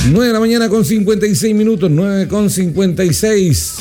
9 de la mañana con 56 minutos, 9 con 56.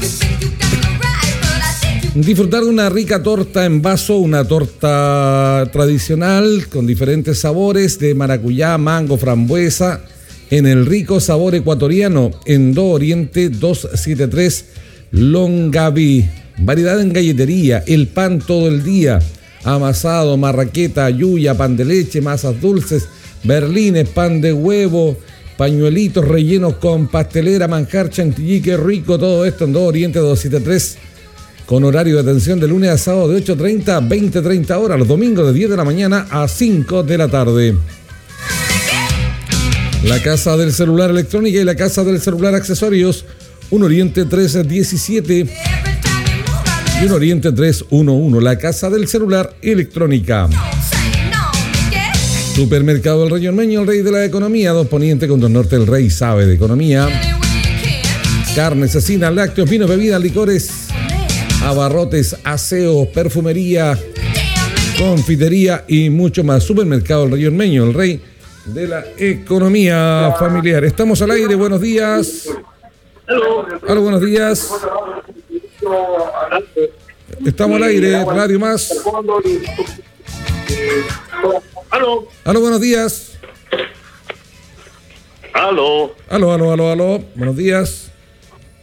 Disfrutar de una rica torta en vaso, una torta tradicional con diferentes sabores de maracuyá, mango, frambuesa, en el rico sabor ecuatoriano, en Do Oriente 273 Longaví. Variedad en galletería, el pan todo el día, amasado, marraqueta, yuya, pan de leche, masas dulces, berlines, pan de huevo, pañuelitos rellenos con pastelera, manjar, chantilly, qué rico todo esto en Do Oriente 273, con horario de atención de lunes a sábado de 8:30 a 20:30 horas, los domingos de 10 de la mañana a 5 de la tarde. La Casa del Celular Electrónica y la Casa del Celular Accesorios, 1 Oriente 317 y 1 Oriente 311, la Casa del Celular Electrónica. Supermercado del Rey Ormeño, el rey de la economía, 2 Poniente con 2 Norte, el rey sabe de economía. Carne, cecina, lácteos, vinos, bebidas, licores, abarrotes, aseo, perfumería, confitería y mucho más. Supermercado del Rey Ormeño, el rey de la economía familiar. Estamos al aire, buenos días. Aló, buenos días. Estamos al aire, Radio Más. Aló, buenos días. Aló. Aló. Buenos días.